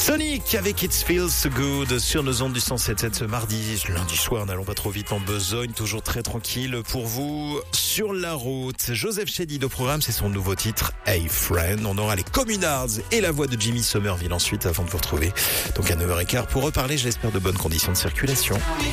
Sonic avec It Feels So Good sur nos ondes du 107.7 ce lundi soir, n'allons pas trop vite en besogne, toujours très tranquille pour vous sur la route. Joseph Chédid au programme, c'est son nouveau titre Hey Friend. On aura les Communards et la voix de Jimmy Somerville ensuite avant de vous retrouver donc à 9h15 pour reparler, j'espère, de bonnes conditions de circulation.